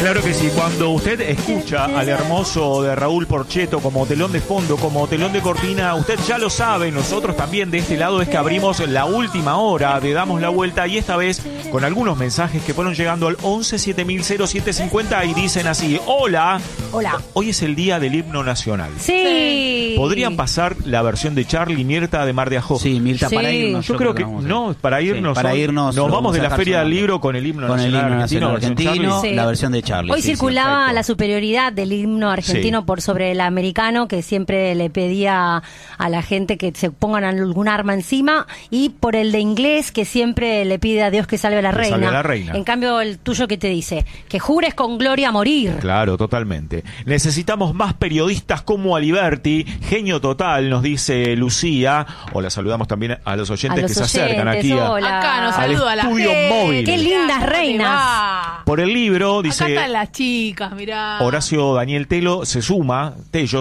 Claro que sí, cuando usted escucha al hermoso de Raúl Porchetto como telón de fondo, como telón de cortina, usted ya lo sabe, nosotros también de este lado es que abrimos la última hora de Damos la Vuelta y esta vez con algunos mensajes que fueron llegando al 11 7000 0750 y dicen así: hola, hoy es el día del himno nacional. Sí. ¿Podrían pasar la versión de Charly Mirta de Mar de Ajó? Sí, Mirta, Sí. para irnos. Yo creo que no, para irnos. Sí, para irnos, nos lo vamos de la vamos a Feria sacar del sonando. Libro con el himno Con el nacional himno nacional versión argentino, Charly. la versión de Charly. Hoy sí, circulaba perfecto. la superioridad del himno argentino por sobre el americano, que siempre le pedía a la gente que se pongan algún arma encima, y por el de inglés, que siempre le pide a Dios que salve a la Que reina. salve a la reina. En cambio, el tuyo, que te dice que jures con gloria a morir. Claro, totalmente. Necesitamos más periodistas como Aliberti, genio total, nos dice Lucía. O la saludamos también a los oyentes que se acercan aquí Acá nos al saluda la estudio gente. móvil. Qué lindas ¿Cómo te reinas. va? Por el libro, Acá dice están las chicas, mirá. Horacio Daniel Tello se suma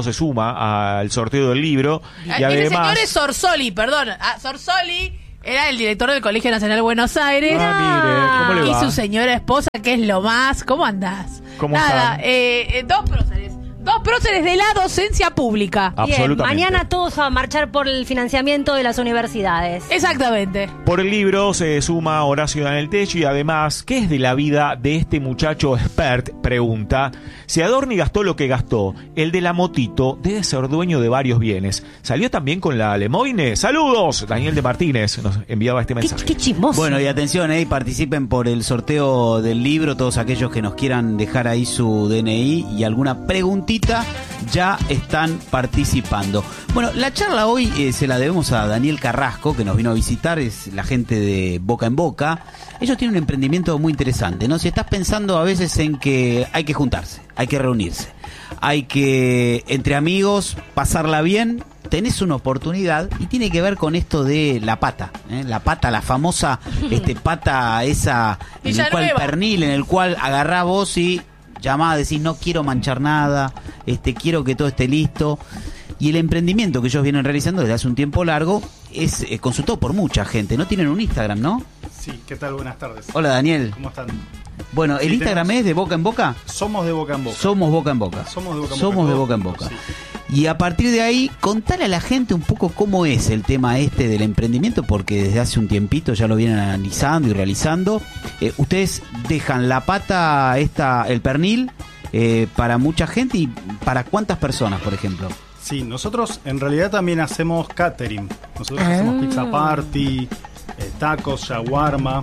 al sorteo del libro. Y El además... señor es Sorsoli, perdón. Sorsoli era el director del Colegio Nacional de Buenos Aires. Ah, mire, ¿cómo le va? Y su señora esposa, que es lo más. ¿Cómo andás? ¿Cómo Nada, están? dos próceres de la docencia pública. Bien, Absolutamente. mañana todos a marchar por el financiamiento de las universidades. Exactamente. Por el libro se suma Horacio Daniel Tello y además, ¿qué es de la vida de este muchacho expert? Pregunta. Si Adorni gastó lo que gastó, el de la motito debe ser dueño de varios bienes. ¿Salió también con la Lemoine? ¡Saludos! Daniel de Martínez nos enviaba este mensaje. Qué chismoso. Bueno, y atención, participen por el sorteo del libro, todos aquellos que nos quieran dejar ahí su DNI y alguna preguntita, ya están participando. Bueno, la charla hoy se la debemos a Daniel Carrasco, que nos vino a visitar, es la gente de Boca en Boca. Ellos tienen un emprendimiento muy interesante, ¿no? Si estás pensando a veces en que hay que juntarse, hay que reunirse, hay que, entre amigos, pasarla bien, tenés una oportunidad y tiene que ver con esto de la pata, la pata, la famosa pata esa en el cual pernil, en el cual agarrás vos y llamás, decís no quiero manchar nada, quiero que todo esté listo. Y el emprendimiento que ellos vienen realizando desde hace un tiempo largo es consultado por mucha gente. ¿No tienen un Instagram, no? Sí, ¿qué tal? Buenas tardes. Hola, Daniel. ¿Cómo están? Bueno, ¿el Instagram es de Boca en Boca? Somos de Boca en Boca. Somos Boca en Boca. Somos de Boca en Somos Boca. de Boca en Boca. Sí. Y a partir de ahí, contale a la gente un poco cómo es el tema del emprendimiento, porque desde hace un tiempito ya lo vienen analizando y realizando. Ustedes dejan la pata, el pernil, para mucha gente. ¿Y para cuántas personas, por ejemplo? Sí, nosotros en realidad también hacemos catering. Nosotros hacemos pizza party, tacos, shawarma,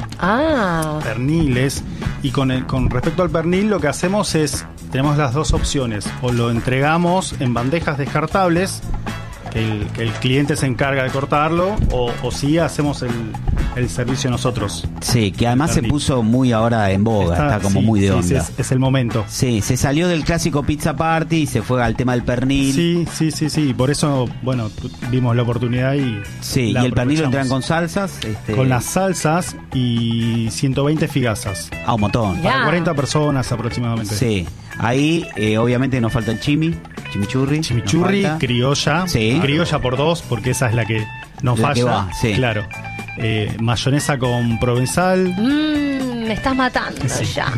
perniles. Y con respecto al pernil, lo que hacemos es, tenemos las dos opciones. O lo entregamos en bandejas descartables, que el cliente se encarga de cortarlo, o sí hacemos el servicio nosotros. Sí, que además se puso muy ahora en boga, está como muy de onda. Sí, es el momento. Sí, se salió del clásico pizza party y se fue al tema del pernil. Sí, por eso, bueno, vimos la oportunidad y sí, y el pernil lo entregan con salsas. Con las salsas y 120 figazas. Un montón. Para 40 personas aproximadamente. Sí, ahí obviamente nos falta el chimichurri. Chimichurri, criolla. Sí. Criolla por 2, porque esa es la que nos falla. Que va, sí. Claro. Mayonesa con provenzal. Me estás matando ya.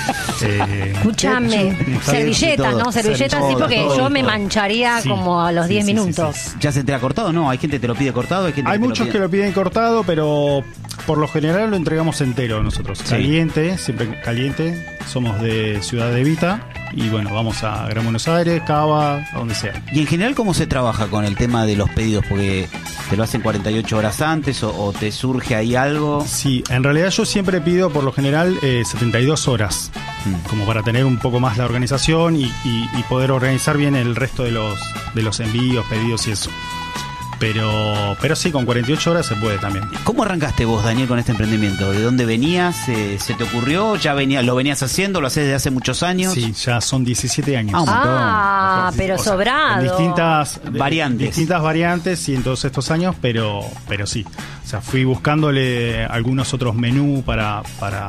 Escúchame. Servilletas, ¿no? Servilletas sí, porque yo me mancharía como a los 10 minutos. Sí. ¿Ya se entrega cortado? No, hay gente que te lo pide cortado. Hay muchos que lo piden cortado, pero por lo general lo entregamos entero nosotros. Sí. Caliente, siempre caliente. Somos de Ciudad de Vita. Y bueno, vamos a Gran Buenos Aires, Cava, a donde sea. Y en general, ¿cómo se trabaja con el tema de los pedidos? Porque te lo hacen 48 horas antes o te surge ahí algo. Sí, en realidad yo siempre pido por lo general 72 horas, como para tener un poco más la organización y poder organizar bien el resto de los envíos, pedidos y eso. Pero sí, con 48 horas se puede también. ¿Cómo arrancaste vos, Daniel, con este emprendimiento? ¿De dónde venías? ¿Se te ocurrió? ¿Lo venías haciendo? ¿Lo haces desde hace muchos años? Sí, ya son 17 años. Un montón. Pero sobrado. En distintas variantes. Y en todos estos años, pero sí. O sea, fui buscándole algunos otros menús para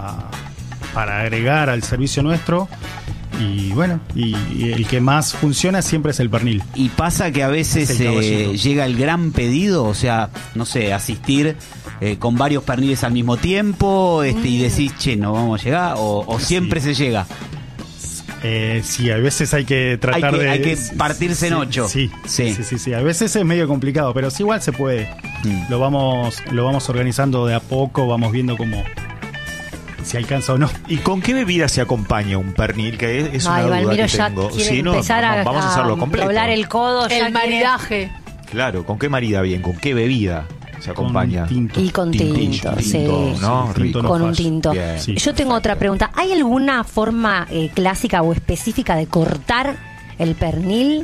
agregar al servicio nuestro. Y bueno, y el que más funciona siempre es el pernil. Y pasa que a veces llega el gran pedido, o sea, no sé, asistir con varios perniles al mismo tiempo y decís, che, no vamos a llegar, o siempre se llega. Sí, a veces hay que tratar hay que partirse en 8. Sí. A veces es medio complicado, pero sí, igual se puede. Lo vamos organizando de a poco, vamos viendo cómo si alcanza o no. ¿Y con qué bebida se acompaña un pernil? Que es una duda Valmiro que ya tengo. quiere Si no, empezar vamos a hacerlo completo. doblar el codo. El maridaje. Claro, ¿con qué marida bien? ¿Con qué bebida se acompaña? Con tinto. Y con tinto, sí. ¿No? Sí, Rico. tinto Con un falla. tinto. Bien. Sí. Yo tengo otra pregunta. ¿Hay alguna forma clásica o específica de cortar el pernil?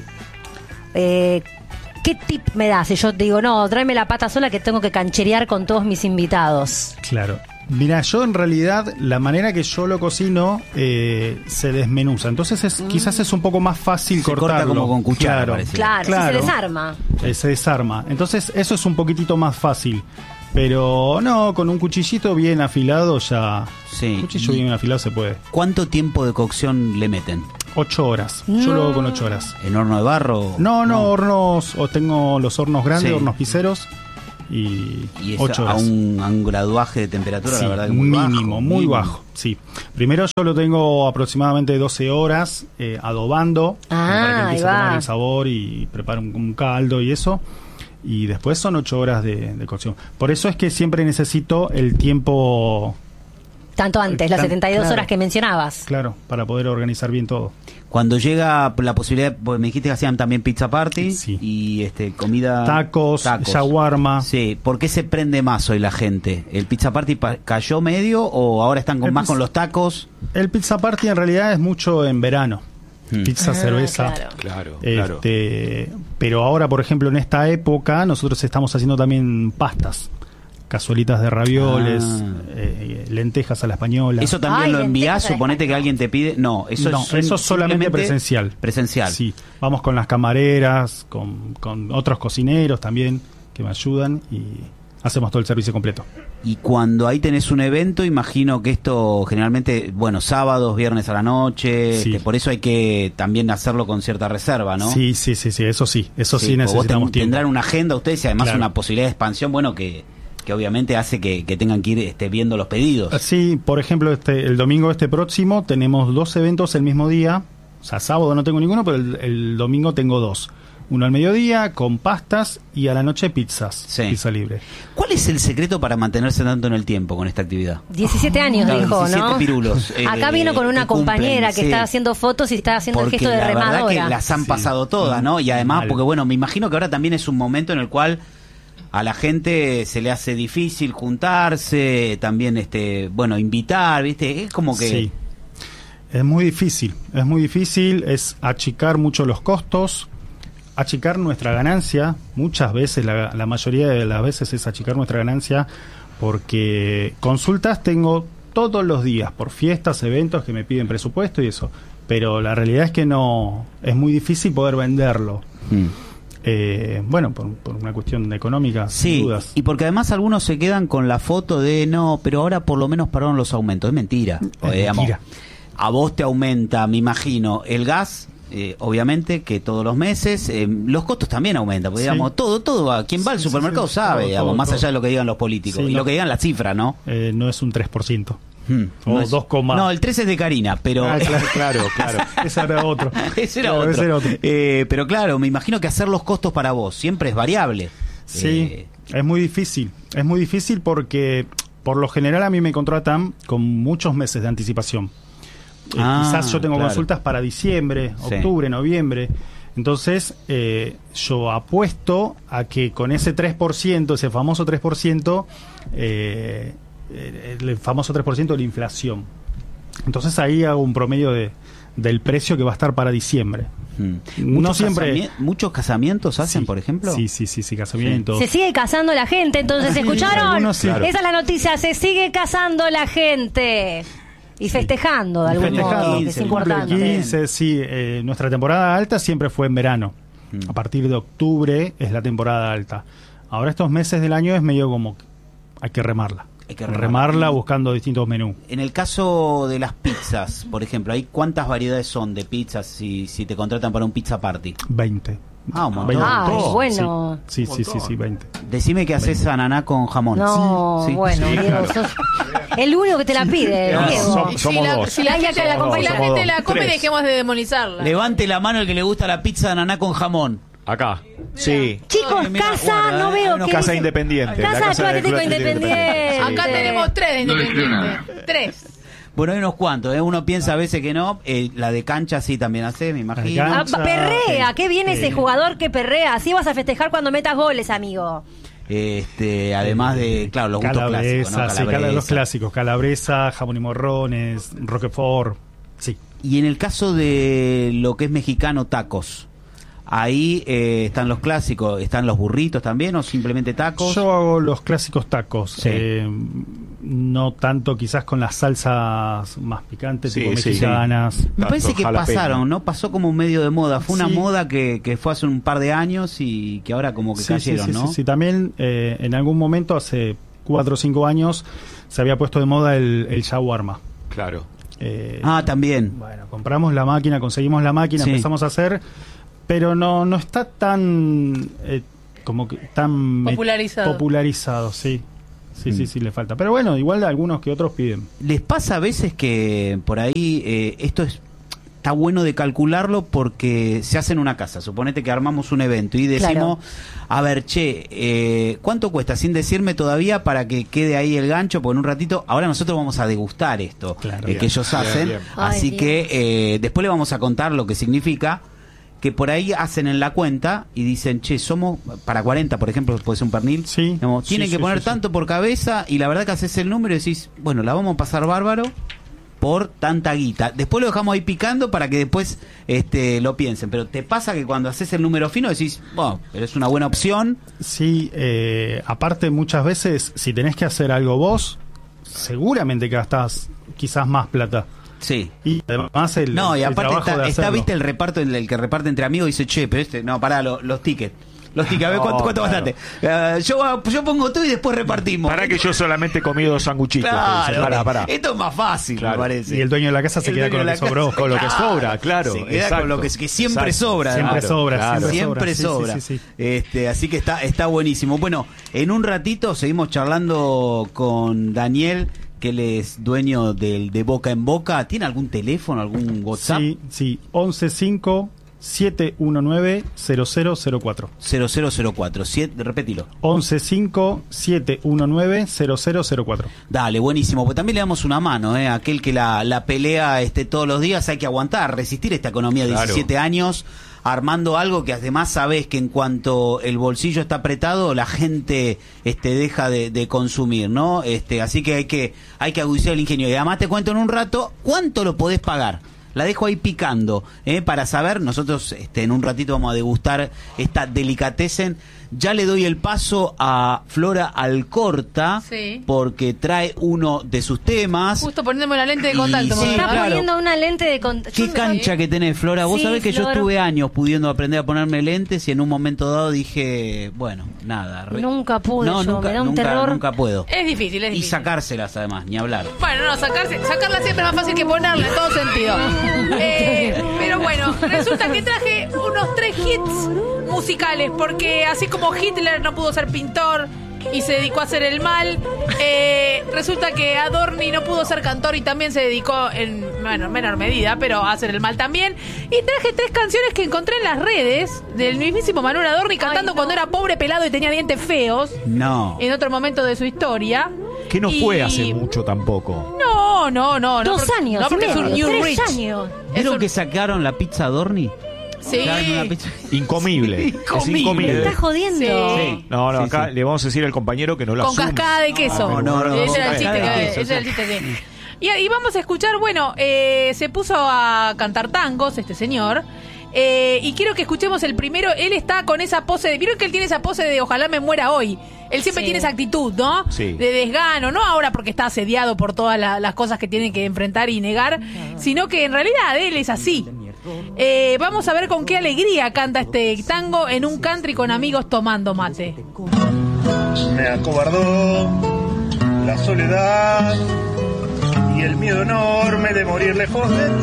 ¿Qué tip me das? Si yo te digo, no, tráeme la pata sola que tengo que cancherear con todos mis invitados. Claro. Mira, yo en realidad la manera que yo lo cocino se desmenuza. Entonces quizás es un poco más fácil Se cortarlo. corta como con cuchara, Claro. parece. Claro, Claro. si se desarma. Se desarma. Entonces eso es un poquitito más fácil. Pero no, con un cuchillito bien afilado ya... Sí. Un cuchillo bien afilado se puede. ¿Cuánto tiempo de cocción le meten? 8 horas. Yo lo hago con 8 horas. ¿En horno de barro? No, hornos... O tengo los hornos grandes, Sí. hornos piseros. Y Y es 8 a horas. un graduaje de temperatura, Sí, la verdad que muy mínimo, bajo. muy mínimo. bajo. Sí. Primero yo lo tengo aproximadamente 12 horas adobando para que empiece ahí a va. tomar el sabor y preparo un caldo y eso. Y después son 8 horas de cocción. Por eso es que siempre necesito el tiempo, Tanto antes, las 72 Claro. horas que mencionabas. claro, para poder organizar bien todo. Cuando llega la posibilidad, pues me dijiste que hacían también pizza party Sí. y comida... Tacos, shawarma. Sí, ¿por qué se prende más hoy la gente? ¿El pizza party cayó medio o ahora están El más pizza- con los tacos? El pizza party en realidad es mucho en verano. Pizza, cerveza. Claro. Claro. Pero ahora, por ejemplo, en esta época, nosotros estamos haciendo también pastas. Cazuelitas de ravioles, lentejas a la española. ¿Eso también Ay, lo envías? lentejas a la Suponete que alguien te pide... No, eso No, es eso es solamente simplemente presencial. Presencial. Sí, vamos con las camareras, con otros cocineros también que me ayudan y hacemos todo el servicio completo. Y cuando ahí tenés un evento, imagino que esto generalmente, bueno, sábados, viernes a la noche, Sí. por eso hay que también hacerlo con cierta reserva, ¿no? Sí, eso sí Sí, necesitamos vos tiempo. tendrán una agenda ustedes y además Claro. una posibilidad de expansión, bueno, que obviamente hace que tengan que ir viendo los pedidos. Sí, por ejemplo, el domingo próximo tenemos 2 eventos el mismo día. O sea, sábado no tengo ninguno, pero el domingo tengo 2. Uno al mediodía con pastas y a la noche pizzas. Sí. Pizza libre. ¿Cuál es el secreto para mantenerse tanto en el tiempo con esta actividad? 17 años, Claro, dijo, 17 ¿no? pirulos, Acá vino con una que cumplen, compañera que sí. está haciendo fotos y está haciendo Porque el gesto de la verdad remadora. que las han Sí. pasado todas, ¿no? Y además, Mal. porque bueno, me imagino que ahora también es un momento en el cual a la gente se le hace difícil juntarse, también invitar, ¿viste? Es como que Sí. Es muy difícil, es achicar mucho los costos, achicar nuestra ganancia. Muchas veces, la mayoría de las veces es achicar nuestra ganancia, porque consultas tengo todos los días por fiestas, eventos que me piden presupuesto y eso. Pero la realidad es que no, es muy difícil poder venderlo. Bueno, por una cuestión económica, sin Sí, dudas. y porque además algunos se quedan con la foto de no, pero ahora por lo menos pararon los aumentos. Es mentira. Mentira. A vos te aumenta, me imagino, el gas, obviamente, que todos los meses, los costos también aumentan, porque Sí. digamos, todo va, quien va al Sí, supermercado sí, sabe, todo, digamos, todo, más todo. allá de lo que digan los políticos, Sí, y no. lo que digan las cifras, ¿no? No es un 3%. O No es- 2, No, el 3 es de Karina, pero... Ah, claro. Ese era otro. Ese era Claro, otro. ese era otro. Pero claro, me imagino que hacer los costos para vos siempre es variable. Sí, es muy difícil. Es muy difícil porque por lo general a mí me contratan con muchos meses de anticipación. Quizás yo tengo claro. consultas para diciembre, Sí. octubre, noviembre. Entonces yo apuesto a que con ese 3%, ese famoso 3%, el famoso 3% de la inflación. Entonces ahí hago un promedio del precio que va a estar para diciembre. No siempre... ¿Muchos casamientos hacen, Sí, por ejemplo? Sí, casamientos. Se sigue casando la gente, entonces, Sí, ¿escucharon? algunos sí. Esa es la noticia, se sigue casando la gente. Y festejando de algún Festejado. modo, que es el Cumple importante. 15, sí. Nuestra temporada alta siempre fue en verano. A partir de octubre es la temporada alta. Ahora estos meses del año es medio como que hay que remarla. Hay que remarla. remarla buscando distintos menús. En el caso de las pizzas, por ejemplo, ¿hay cuántas variedades son de pizzas si te contratan para un pizza party? 20. Un montón. Bueno. Sí, 20. Decime que haces ananá con jamón. No, Sí. bueno, Sí, Diego, claro. sos el único que te la pide, No, Diego. somos dos. Si la gente la Somos come, tres. dejemos de demonizarla. Levante la mano el que le gusta la pizza de ananá con jamón. Acá. Sí. Chicos, Ay, mira, casa, guarda, no veo que Casa dice- Independiente. la Casa casa Atlético del Club Independiente. Acá tenemos 3 de Independiente. 3. Bueno, hay unos cuantos, ¿eh? Uno piensa a veces que no. La de cancha sí también hace, me imagino. La de Ah, cancha. perrea, qué viene Sí. ese jugador que perrea. Así vas a festejar cuando metas goles, amigo. Además de, claro, los gustos clásicos, ¿no? Sí, los clásicos. Calabresa, jamón y morrones, roquefort. Sí. Y en el caso de lo que es mexicano, tacos. Ahí están los clásicos, están los burritos también o simplemente tacos. Yo hago los clásicos tacos. Sí. No tanto quizás con las salsas más picantes, Sí, tipo sí, mexicanas. Me parece que jalapeño. pasaron, ¿no? Pasó como un medio de moda. Fue una Sí. moda que fue hace un par de años y que ahora como que cayeron, ¿no? Sí. También en algún momento, hace 4 o 5 años, se había puesto de moda el shawarma. Claro. También. Bueno, compramos la máquina, conseguimos la máquina, Sí. empezamos a hacer, pero no está tan como que tan popularizado, sí. Sí, le falta. Pero bueno, igual algunos que otros piden. ¿Les pasa a veces que por ahí está bueno de calcularlo porque se hace en una casa? Suponete que armamos un evento y decimos, a ver, ¿cuánto cuesta? Sin decirme todavía para que quede ahí el gancho, porque en un ratito, ahora nosotros vamos a degustar esto Claro. que ellos Bien, hacen. bien. Así Ay, que después le vamos a contar lo que significa. Que por ahí hacen en la cuenta y dicen, somos para 40, por ejemplo, puede ser un pernil. Sí. Digamos, tienen Sí, que poner sí. tanto por cabeza y la verdad que haces el número y decís, bueno, la vamos a pasar bárbaro por tanta guita. Después lo dejamos ahí picando para que después lo piensen. Pero te pasa que cuando haces el número fino decís, bueno, pero es una buena opción. Sí, aparte muchas veces, si tenés que hacer algo vos, seguramente que gastás quizás más plata. Sí. Y además el No, y aparte trabajo de está hacerlo. viste el reparto, el que reparte entre amigos dice, pero no, pará, los tickets. Los tickets, a ver cuánto claro. gastaste. Yo pongo todo y después repartimos. Para que yo solamente comí 2 sanguchitos. Claro, Pará. esto es más fácil, Claro. me parece. Y el dueño de la casa se El queda dueño con lo de que la sobró. casa, Con lo que sobra, claro. Se queda exacto. con lo que siempre Exacto. sobra. Siempre Claro, sobra, claro. Siempre Sí, sobra. sí. Así que está buenísimo. Bueno, en un ratito seguimos charlando con Daniel, que él es dueño de Boca en Boca. ¿Tiene algún teléfono, algún WhatsApp? Sí, 115-719-0004. 0004. Repetilo. 115-719-0004. Dale, buenísimo. Pues también le damos una mano, ¿eh? Aquel que la pelea todos los días, hay que aguantar, resistir esta economía de Claro. 17 años, armando algo que además sabés que en cuanto el bolsillo está apretado, la gente deja de consumir, ¿no? Así que hay que agudizar el ingenio. Y además te cuento en un rato cuánto lo podés pagar. La dejo ahí picando, para saber. Nosotros en un ratito vamos a degustar esta delicatessen. Ya le doy el paso a Flora Alcorta, Sí. porque trae uno de sus temas. Justo poniéndome la lente de Y contacto. sí, me Está voy a- claro. poniendo una lente de contacto. Qué cancha que tenés, Flora. Vos Sí, sabés que yo Flor. estuve años pudiendo aprender a ponerme lentes y en un momento dado dije, bueno, nada. Nunca pude yo, me da un terror. Nunca puedo. Es difícil, es Y difícil. sacárselas además, ni hablar. Bueno, no, sacarla siempre es más fácil que ponerla en todo sentido. Pero bueno, resulta que traje unos 3 hits musicales, porque así como Hitler no pudo ser pintor y se dedicó a hacer el mal, resulta que Adorni no pudo ser cantor y también se dedicó en menor medida, pero a hacer el mal también. Y traje 3 canciones que encontré en las redes del mismísimo Manuel Adorni cantando no. cuando era pobre, pelado y tenía dientes feos No. en otro momento de su historia. Que no Y- fue hace mucho tampoco. No. 2 años, No, porque y es un medio, New 3 Rich. años. ¿Vieron un- que sacaron la pizza Adorni? Sí. Sacaron una pizza- Incomible. Es Incomible. Me incomible. estás jodiendo. Sí. No, Sí, acá sí. le vamos a decir al compañero que no la Con asume. cascada de queso. No, Ese era el chiste cascada de que... queso, ese era el chiste que... Y vamos a escuchar, bueno, se puso a cantar tangos este señor. Y quiero que escuchemos el primero. Él está con esa pose de... ¿Vieron que él tiene esa pose de ojalá me muera hoy? Él siempre Sí. tiene esa actitud, ¿no? Sí. De desgano, no ahora porque está asediado por todas las cosas que tiene que enfrentar y negar, sino que en realidad él es así. Vamos a ver con qué alegría canta este tango en un country con amigos tomando mate. Me acobardó la soledad y el miedo enorme de morir lejos de